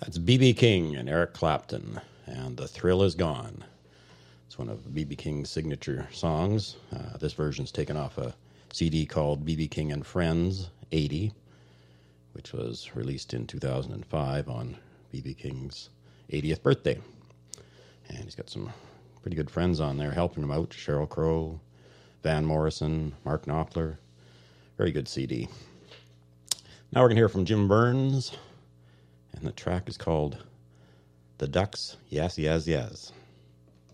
That's B.B. King and Eric Clapton, and The Thrill Is Gone. It's one of B.B. King's signature songs. This version's taken off a CD called B.B. King and Friends 80, which was released in 2005 on B.B. King's 80th birthday. And he's got some pretty good friends on there helping him out. Sheryl Crow, Van Morrison, Mark Knopfler. Very good CD. Now we're going to hear from Jim Burns. And the track is called The Ducks, Yes, Yes, Yes.